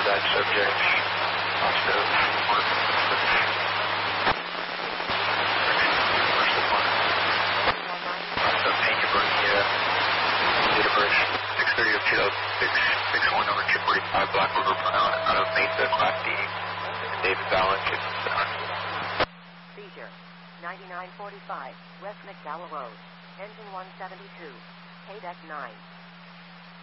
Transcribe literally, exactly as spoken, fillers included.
that subject. Oscar one. Oscar Pena Bernia, date of birth six thirty of two thousand six, six one over two forty-five Black River Brown, out of Mesa, Class D. David Fallon, Seizure, ninety-nine forty-five, West McDowell Road, engine one seventy-two, K D E C nine.